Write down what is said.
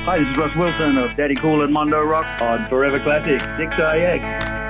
Hi, this is Russ Wilson of Daddy Cool and Mondo Rock on Forever Classic 6AX.